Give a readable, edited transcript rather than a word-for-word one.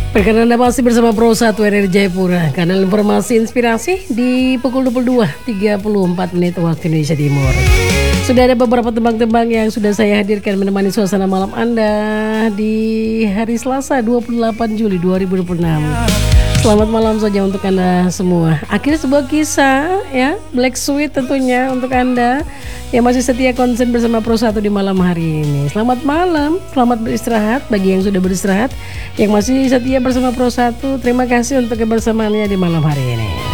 Perkenalan Anda masih bersama Pro 1 RRI Jayapura. Kanal informasi inspirasi di pukul 22.34 waktu Indonesia Timur. Sudah ada beberapa tembang-tembang yang sudah saya hadirkan menemani suasana malam Anda di hari Selasa 28 Juli 2026. Selamat malam saja untuk Anda semua. Akhirnya sebuah kisah ya, Black Sweet tentunya untuk Anda yang masih setia konsen bersama Pro 1 di malam hari ini. Selamat malam, selamat beristirahat bagi yang sudah beristirahat, yang masih setia bersama Pro 1. Terima kasih untuk kebersamaannya di malam hari ini.